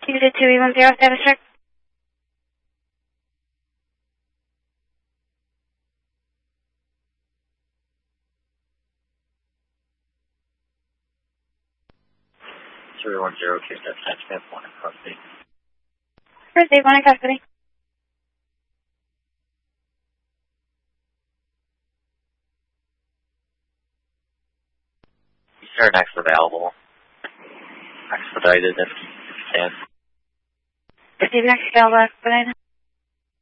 Unit 2810, status check. Case that attachment 1 in custody. First aid, 1 in custody. You start next available. Expedited if you can. Receive next available, expedited.